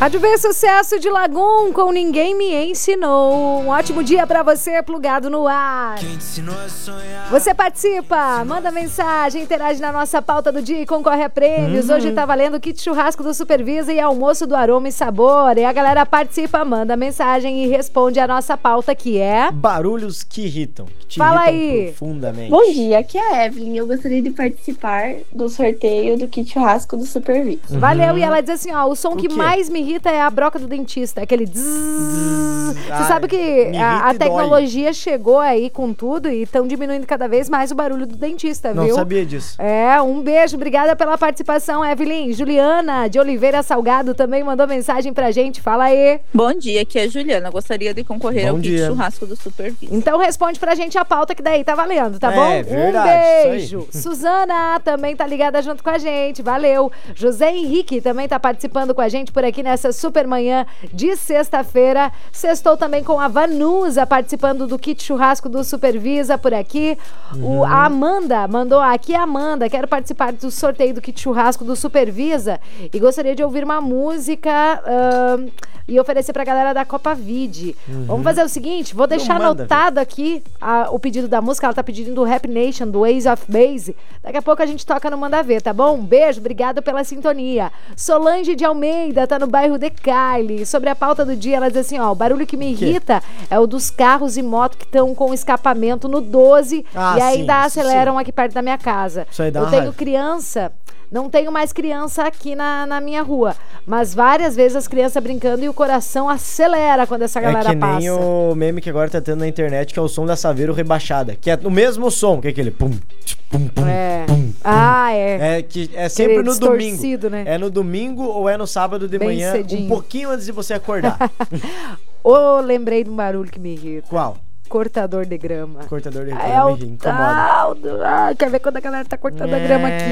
Rádio V, sucesso de Lagum com Ninguém Me Ensinou. Um ótimo dia pra você, plugado no ar. Você participa, manda mensagem, interage na nossa pauta do dia e concorre a prêmios. Hoje tá valendo kit churrasco do Supervisa e almoço do Aroma e Sabor. E a galera participa, manda mensagem e responde a nossa pauta, que é... barulhos que irritam. Que te Fala irritam aí. profundamente. Bom dia, aqui é a Evelyn. Eu gostaria de participar do sorteio do kit churrasco do Supervisa. Valeu, e ela diz assim, ó, o som que quê? mais me irrita é a broca do dentista, aquele dzz. Você Ai, sabe que me irrita a e tecnologia chegou aí com tudo e estão diminuindo cada vez mais o barulho do dentista, Não viu? sabia disso. É, um beijo, obrigada pela participação, Evelyn. Juliana de Oliveira Salgado também mandou mensagem pra gente, fala aí. Bom dia, aqui é a Juliana. Gostaria de concorrer Bom ao kit dia. churrasco do Supervisa. Então responde pra gente a pauta que daí tá valendo, tá É, bom? verdade, Um beijo. isso Suzana também tá ligada junto com a gente, valeu. José Henrique também tá participando com a gente por aqui nessa super manhã de sexta-feira. Sextou também com a Vanusa participando do kit churrasco do Supervisa por aqui. A Amanda mandou aqui, Amanda, quero participar do sorteio do kit churrasco do Supervisa e gostaria de ouvir uma música e oferecer pra galera da Copa Vide. Vamos fazer o seguinte, vou deixar manda, anotado aqui o pedido da música. Ela tá pedindo do Rap Nation, do Ace of Base. Daqui a pouco a gente toca no Manda Ver, tá bom? Um beijo, obrigado pela sintonia. Solange de Almeida tá no bairro de Cali. Sobre a pauta do dia, ela diz assim, ó, o barulho que me irrita é o dos carros e moto que estão com escapamento no 12 Ah, e ainda sim, aceleram aqui perto da minha casa. Isso aí dá Eu uma tenho raiva. criança... Não tenho mais criança aqui na minha rua, mas várias vezes as crianças brincando e o coração acelera quando essa galera É que passa. nem o meme que agora tá tendo na internet, que é o som da Saveiro rebaixada. Que é o mesmo som, que é aquele pum, tch, pum, pum, É. pum. Ah, é. É que é sempre Aquele no domingo. distorcido, né? É no domingo ou é no sábado de Bem manhã, cedinho. um pouquinho antes de você acordar. Lembrei de um barulho que me irrita. Qual? Cortador de grama. Cortador de É grama o me incomoda. tal do... Quer ver quando a galera tá cortando a grama aqui?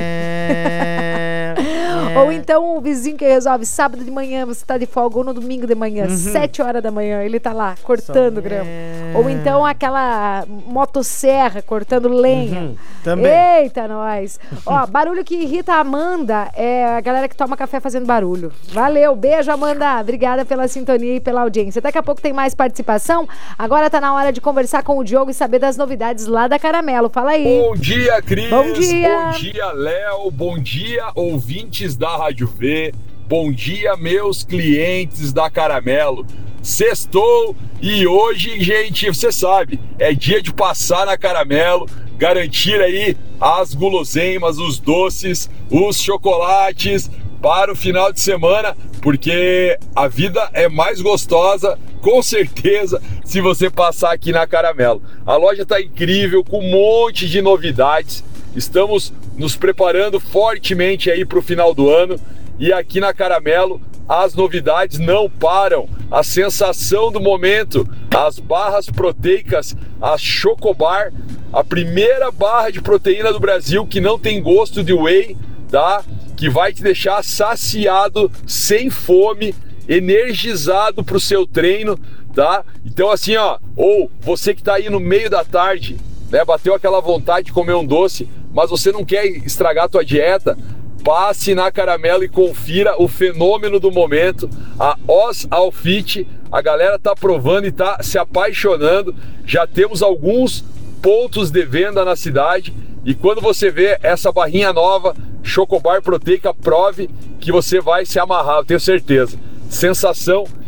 É. Ou então o vizinho que resolve sábado de manhã, você tá de folga, ou no domingo de manhã, 7 horas da manhã, ele tá lá cortando grama. Ou então aquela motosserra cortando lenha. Também. Eita, nós. Ó, barulho que irrita a Amanda é a galera que toma café fazendo barulho. Valeu, beijo, Amanda. Obrigada pela sintonia e pela audiência. Daqui a pouco tem mais participação. Agora tá na hora de conversar com o Diogo e saber das novidades lá da Caramelo. Fala aí. Bom dia, Cris. Bom dia. Bom dia, Léo. Bom dia, ouvintes da Rádio V. Bom dia, meus clientes da Caramelo. Sextou e hoje, gente, você sabe, é dia de passar na Caramelo, garantir aí as guloseimas, os doces, os chocolates para o final de semana, porque a vida é mais gostosa, com certeza, se você passar aqui na Caramelo. A loja está incrível, com um monte de novidades. Estamos nos preparando fortemente aí para o final do ano. E aqui na Caramelo, as novidades não param. A sensação do momento, as barras proteicas, a Chocobar, a primeira barra de proteína do Brasil que não tem gosto de whey, tá? Que vai te deixar saciado, sem fome, energizado pro seu treino, tá? Então assim, ó, ou você que tá aí no meio da tarde, né, bateu aquela vontade de comer um doce, mas você não quer estragar a tua dieta, passe na Caramelo e confira o fenômeno do momento, a Oz Alfit. A galera tá provando e tá se apaixonando. Já temos alguns pontos de venda na cidade e quando você vê essa barrinha nova, Chocobar Proteica, prove que você vai se amarrar, eu tenho certeza. Sensação